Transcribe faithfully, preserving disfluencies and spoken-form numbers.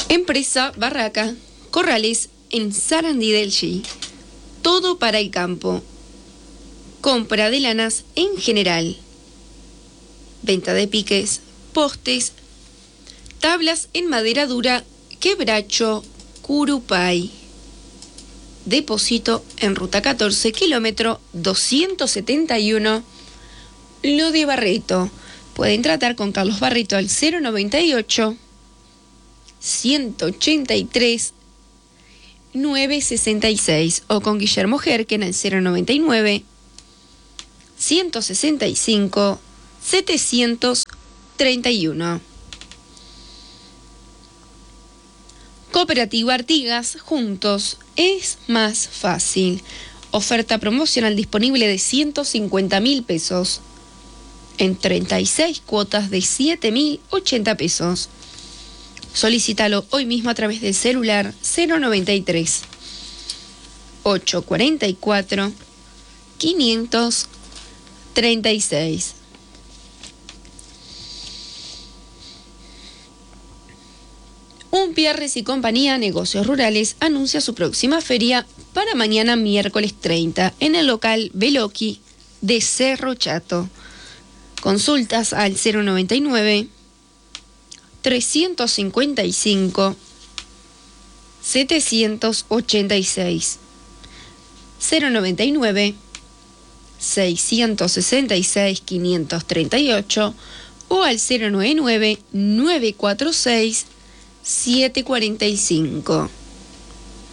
Empresa Barraca Corrales en Sarandí del Chi. Todo para el campo. Compra de lanas en general. Venta de piques, postes, tablas en madera dura, quebracho, curupay. Depósito en ruta catorce, kilómetro doscientos setenta y uno, Lo de Barreto. Pueden tratar con Carlos Barreto al cero noventa y ocho, ciento ochenta y tres, novecientos sesenta y seis o con Guillermo Jerken al cero noventa y nueve, ciento sesenta y cinco, setecientos treinta y uno. Cooperativa Artigas, juntos es más fácil. Oferta promocional disponible de ciento cincuenta mil pesos en treinta y seis cuotas de siete mil ochenta pesos. Solicítalo hoy mismo a través del celular cero noventa y tres, ochocientos cuarenta y cuatro, quinientos treinta y seis. Umpierres y Compañía Negocios Rurales anuncia su próxima feria para mañana miércoles treinta en el local Veloqui de Cerro Chato. Consultas al cero noventa y nueve, trescientos cincuenta y cinco, setecientos ochenta y seis, cero noventa y nueve, seiscientos sesenta y seis, quinientos treinta y ocho o al cero noventa y nueve, nueve cuarenta y seis, siete cuarenta y cinco.